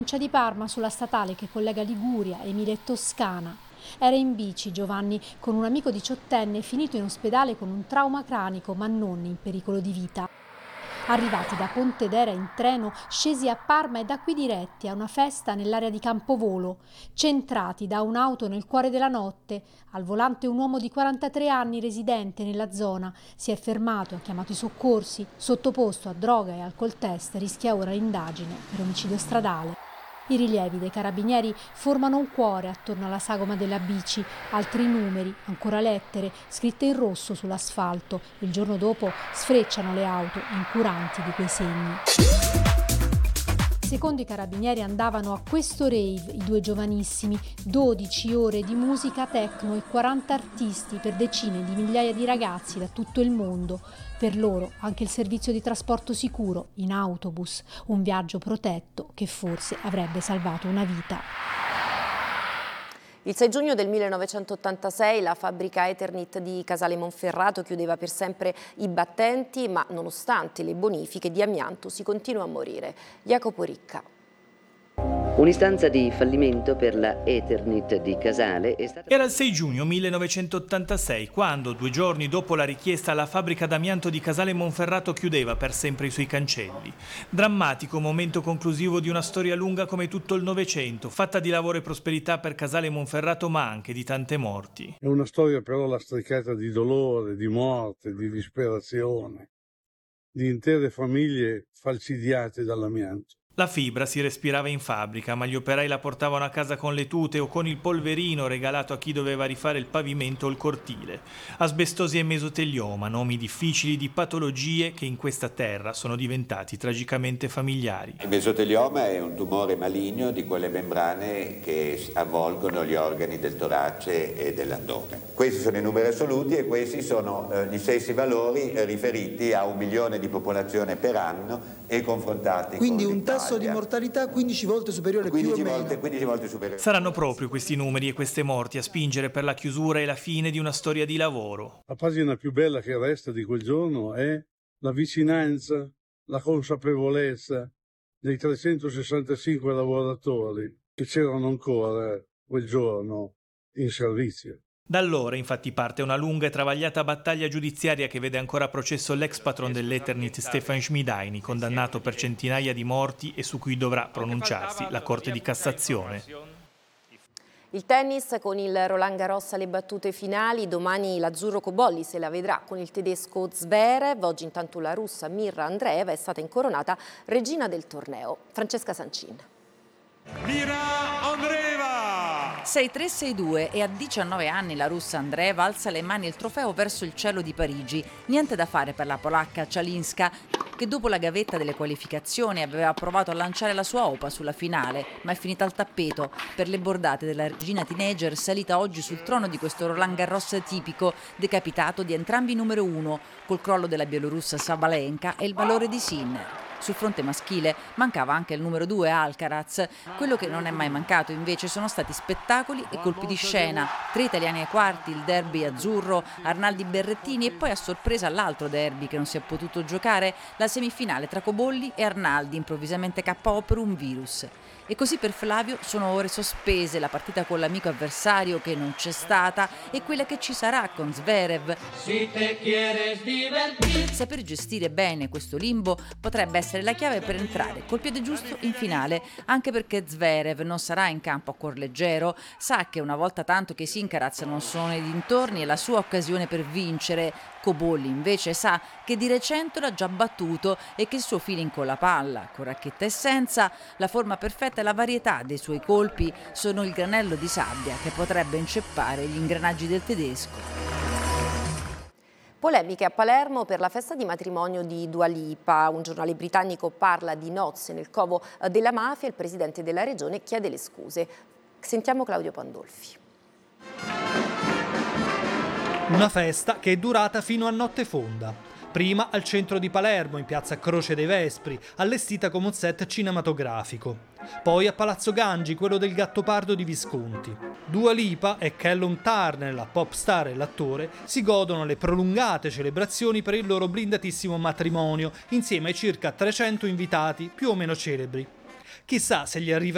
Provincia di Parma, sulla statale che collega Liguria, Emilia e Toscana. Era in bici Giovanni con un amico diciottenne finito in ospedale con un trauma cranico ma non in pericolo di vita. Arrivati da Pontedera in treno, scesi a Parma e da qui diretti a una festa nell'area di Campovolo. Centrati da un'auto nel cuore della notte, al volante un uomo di 43 anni residente nella zona. Si è fermato, ha chiamato i soccorsi, sottoposto a droga e alcol test, rischia ora l'indagine per omicidio stradale. I rilievi dei carabinieri formano un cuore attorno alla sagoma della bici, altri numeri, ancora lettere, scritte in rosso sull'asfalto. Il giorno dopo sfrecciano le auto, incuranti di quei segni. Secondo i carabinieri andavano a questo rave i due giovanissimi, 12 ore di musica techno e 40 artisti per decine di migliaia di ragazzi da tutto il mondo. Per loro anche il servizio di trasporto sicuro in autobus, un viaggio protetto che forse avrebbe salvato una vita. Il 6 giugno del 1986 la fabbrica Eternit di Casale Monferrato chiudeva per sempre i battenti, ma nonostante le bonifiche di amianto si continua a morire. Jacopo Ricca. Un'istanza di fallimento per la Eternit di Casale è stata... Era il 6 giugno 1986 quando, 2 giorni dopo la richiesta, la fabbrica d'amianto di Casale Monferrato chiudeva per sempre i suoi cancelli. Drammatico momento conclusivo di una storia lunga come tutto il Novecento, fatta di lavoro e prosperità per Casale Monferrato ma anche di tante morti. È una storia però lastricata di dolore, di morte, di disperazione, di intere famiglie falcidiate dall'amianto. La fibra si respirava in fabbrica, ma gli operai la portavano a casa con le tute o con il polverino regalato a chi doveva rifare il pavimento o il cortile. Asbestosi e mesotelioma, nomi difficili di patologie che in questa terra sono diventati tragicamente familiari. Il mesotelioma è un tumore maligno di quelle membrane che avvolgono gli organi del torace e dell'addome. Questi sono i numeri assoluti e questi sono gli stessi valori riferiti a 1 milione di popolazione per anno e confrontati quindi con un tasso di mortalità 15 volte superiore 15 più o meno. 15 volte superiore. Saranno proprio questi numeri e queste morti a spingere per la chiusura e la fine di una storia di lavoro. La pagina più bella che resta di quel giorno è la vicinanza, la consapevolezza dei 365 lavoratori che c'erano ancora quel giorno in servizio. Da allora infatti parte una lunga e travagliata battaglia giudiziaria che vede ancora a processo l'ex patron dell'Eternit Stefan Schmidaini, condannato per centinaia di morti e su cui dovrà pronunciarsi la Corte di Cassazione. Il tennis con il Roland Garros alle battute finali, domani l'azzurro Cobolli se la vedrà con il tedesco Zverev, oggi intanto la russa Mirra Andreeva è stata incoronata regina del torneo. Francesca Sancin. Mirra Andreeva! 6-3-6-2 e a 19 anni la russa Andreeva alza le mani e il trofeo verso il cielo di Parigi. Niente da fare per la polacca Cialinska, che dopo la gavetta delle qualificazioni aveva provato a lanciare la sua opa sulla finale, ma è finita al tappeto per le bordate della regina teenager salita oggi sul trono di questo Roland Garros tipico, decapitato di entrambi numero 1, col crollo della bielorussa Sabalenka e il valore di Sinner. Sul fronte maschile mancava anche il numero 2 Alcaraz. Quello che non è mai mancato invece sono stati spettacoli e colpi di scena. 3 italiani ai quarti, il derby azzurro, Arnaldi Berrettini e poi a sorpresa l'altro derby che non si è potuto giocare, la semifinale tra Cobolli e Arnaldi, improvvisamente KO per un virus. E così per Flavio sono ore sospese, la partita con l'amico avversario che non c'è stata e quella che ci sarà con Zverev. Saper gestire bene questo limbo potrebbe essere la chiave per entrare col piede giusto in finale, anche perché Zverev non sarà in campo a cuor leggero, sa che una volta tanto che i Sincaraz non sono nei dintorni è la sua occasione per vincere. Cobolli invece sa che di recente l'ha già battuto e che il suo feeling con la palla, con racchetta e senza, la forma perfetta e la varietà dei suoi colpi sono il granello di sabbia che potrebbe inceppare gli ingranaggi del tedesco. Polemiche a Palermo per la festa di matrimonio di Dua Lipa. Un giornale britannico parla di nozze nel covo della mafia e il presidente della regione chiede le scuse. Sentiamo Claudio Pandolfi. Una festa che è durata fino a notte fonda. Prima al centro di Palermo, in piazza Croce dei Vespri, allestita come un set cinematografico. Poi a Palazzo Gangi, quello del Gattopardo di Visconti. Dua Lipa e Callum Turner, la pop star e l'attore, si godono le prolungate celebrazioni per il loro blindatissimo matrimonio, insieme ai circa 300 invitati più o meno celebri. Chissà se gli arriverà